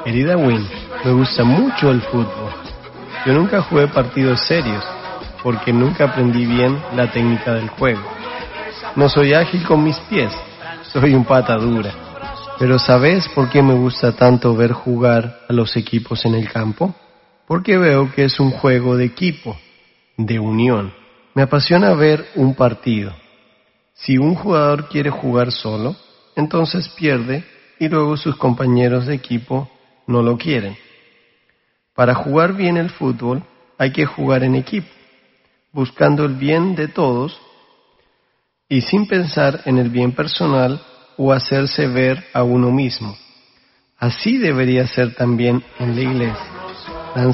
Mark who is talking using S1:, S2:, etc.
S1: Querida Win, me gusta mucho el fútbol. Yo nunca jugué partidos serios porque nunca aprendí bien la técnica del juego. No soy ágil con mis pies, soy un pata dura. Pero ¿sabes por qué me gusta tanto ver jugar a los equipos en el campo? Porque veo que es un juego de equipo, de unión. Me apasiona ver un partido. Si un jugador quiere jugar solo, entonces pierde y luego sus compañeros de equipo no lo quieren. Para jugar bien el fútbol hay que jugar en equipo, buscando el bien de todos y sin pensar en el bien personal o hacerse ver a uno mismo. Así debería ser también en la iglesia.